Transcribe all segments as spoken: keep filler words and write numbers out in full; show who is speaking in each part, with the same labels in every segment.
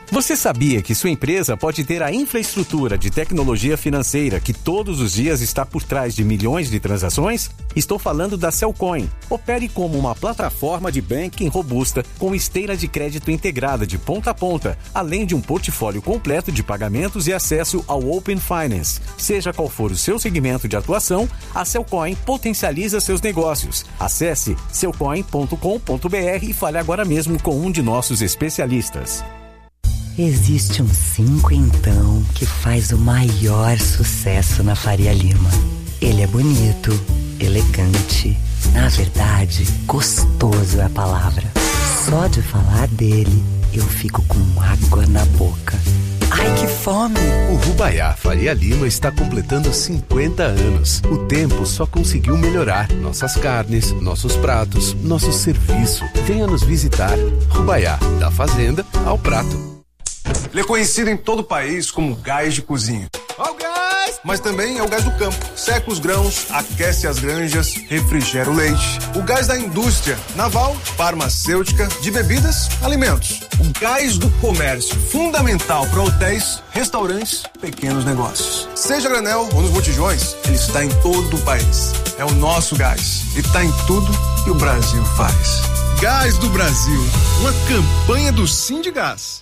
Speaker 1: Você sabia que sua empresa pode ter a infraestrutura de tecnologia financeira que todos os dias está por trás de milhões de transações? Estou falando da Cellcoin. Opere como uma plataforma de banking robusta com esteira de crédito integrada de ponta a ponta, além de um portfólio completo de pagamentos e acesso ao Open Finance. Seja qual for o seu segmento de atuação, a Cellcoin potencializa seus negócios. Acesse cellcoin ponto com ponto b r e fale agora mesmo com um de nossos especialistas.
Speaker 2: Existe um cinco então que faz o maior sucesso na Faria Lima. Ele é bonito, elegante, na verdade, gostoso é a palavra. Só de falar dele, eu fico com água na boca. Ai, que fome!
Speaker 3: O Rubaiá Faria Lima está completando cinquenta anos. O tempo só conseguiu melhorar nossas carnes, nossos pratos, nosso serviço. Venha nos visitar. Rubaiá, da fazenda ao prato.
Speaker 4: Ele é conhecido em todo o país como gás de cozinha. Ó o gás! Mas também é o gás do campo. Seca os grãos, aquece as granjas, refrigera o leite. O gás da indústria naval, farmacêutica, de bebidas, alimentos. O gás do comércio, fundamental para hotéis, restaurantes, pequenos negócios. Seja granel ou nos botijões, ele está em todo o país. É o nosso gás. E está em tudo que o Brasil faz. Gás do Brasil, uma campanha do Sindigás.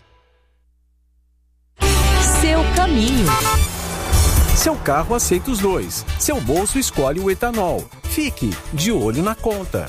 Speaker 5: Seu caminho.
Speaker 1: Seu carro aceita os dois. Seu bolso escolhe o etanol. Fique de olho na conta.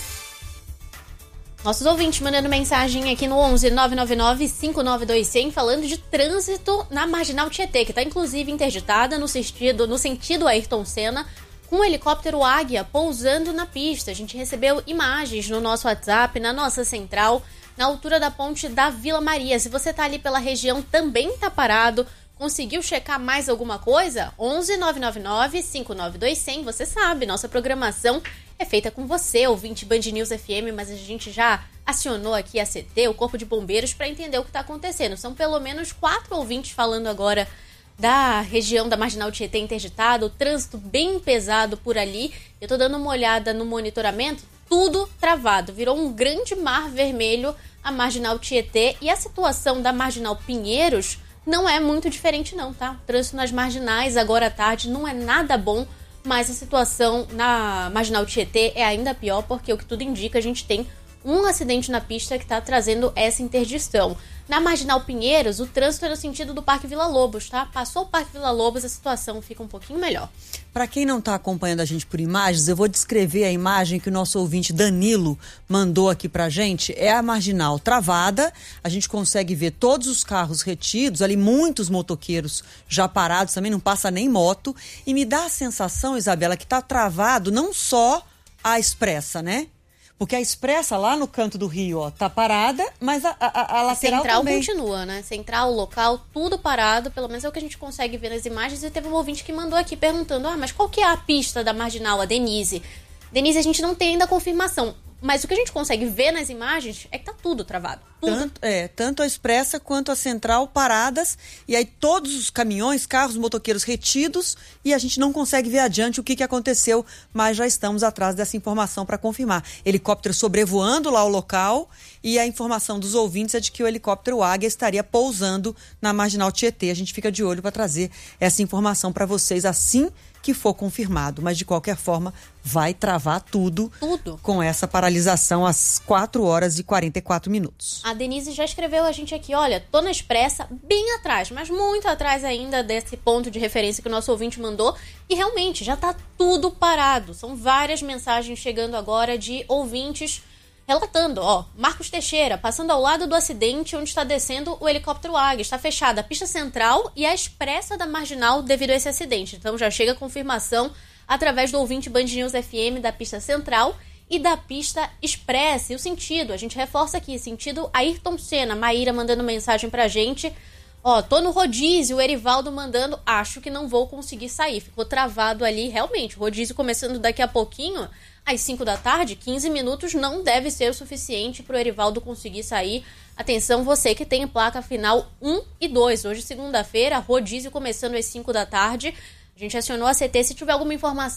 Speaker 6: Nossos ouvintes mandando mensagem aqui no onze nove nove nove cinco nove dois zero zero falando de trânsito na Marginal Tietê, que está inclusive interditada no sentido, no sentido Ayrton Senna, com o helicóptero Águia pousando na pista. A gente recebeu imagens no nosso WhatsApp, na nossa central, na altura da ponte da Vila Maria. Se você tá ali pela região, também tá parado, conseguiu checar mais alguma coisa? onze nove nove nove cinco nove dois zero zero, você sabe, nossa programação é feita com você, ouvinte Band News F M, mas a gente já acionou aqui a C T, o Corpo de Bombeiros, para entender o que está acontecendo. São pelo menos quatro ouvintes falando agora da região da Marginal Tietê interditada, o trânsito bem pesado por ali. Eu tô dando uma olhada no monitoramento, tudo travado, virou um grande mar vermelho a Marginal Tietê, e a situação da Marginal Pinheiros não é muito diferente não, tá? O trânsito nas marginais agora à tarde não é nada bom, mas a situação na Marginal Tietê é ainda pior, porque o que tudo indica, a gente tem um acidente na pista que está trazendo essa interdição. Na Marginal Pinheiros, o trânsito é no sentido do Parque Vila Lobos, tá? Passou o Parque Vila Lobos, a situação fica um pouquinho melhor.
Speaker 5: Para quem não está acompanhando a gente por imagens, eu vou descrever a imagem que o nosso ouvinte Danilo mandou aqui pra gente. É a marginal travada, a gente consegue ver todos os carros retidos, ali muitos motoqueiros já parados, também não passa nem moto. E me dá a sensação, Isabela, que está travado não só a expressa, né? Porque a expressa lá no canto do Rio, ó, tá parada, mas a, a, a lateral
Speaker 6: Central
Speaker 5: também.
Speaker 6: continua, né? Central, local, tudo parado, pelo menos é o que a gente consegue ver nas imagens. E teve um ouvinte que mandou aqui perguntando, ah, mas qual que é a pista da Marginal, a Denise? Denise, a gente não tem ainda a confirmação, mas o que a gente consegue ver nas imagens é que tá tudo travado. Tudo.
Speaker 5: Tanto, é, tanto a expressa quanto a central paradas, e aí todos os caminhões, carros, motoqueiros retidos, e a gente não consegue ver adiante o que, que aconteceu, mas já estamos atrás dessa informação para confirmar. Helicóptero sobrevoando lá o local, e a informação dos ouvintes é de que o helicóptero Águia estaria pousando na Marginal Tietê. A gente fica de olho para trazer essa informação para vocês assim que for confirmado, mas de qualquer forma vai travar tudo,
Speaker 6: tudo
Speaker 5: com essa paralisação às quatro horas e quarenta e quatro minutos.
Speaker 6: A Denise já escreveu a gente aqui, olha, tô na expressa bem atrás, mas muito atrás ainda desse ponto de referência que o nosso ouvinte mandou, e realmente já tá tudo parado. São várias mensagens chegando agora de ouvintes relatando, ó, Marcos Teixeira, passando ao lado do acidente onde está descendo o helicóptero Águia. Está fechada a pista central e a expressa da Marginal devido a esse acidente. Então já chega a confirmação através do ouvinte Band News F M da pista central e da pista expressa. E o sentido, a gente reforça aqui, sentido Ayrton Senna. Maíra mandando mensagem pra gente. Ó, tô no rodízio, o Erivaldo mandando, acho que não vou conseguir sair. Ficou travado ali, realmente. O rodízio começando daqui a pouquinho, às cinco da tarde, quinze minutos não deve ser o suficiente pro Erivaldo conseguir sair. Atenção, você que tem placa final um e dois. Hoje, segunda-feira, rodízio começando às cinco da tarde. A gente acionou a C T. Se tiver alguma informação